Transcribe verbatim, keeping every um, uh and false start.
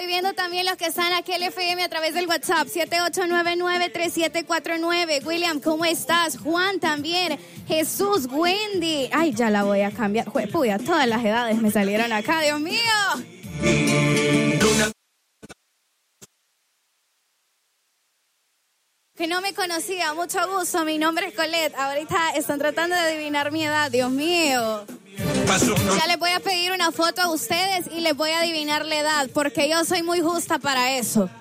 Estoy viendo también los que están aquí en el F M a través del WhatsApp, siete ocho nueve nueve, tres siete cuatro nueve. William, ¿cómo estás? Juan también. Jesús, Wendy. Ay, ya la voy a cambiar. Juepuya, todas las edades me salieron acá, Dios mío. Que no me conocía, mucho gusto, mi nombre es Colette. Ahorita están tratando de adivinar mi edad, Dios mío. Ya les voy a pedir una foto a ustedes y les voy a adivinar la edad, porque yo soy muy justa para eso.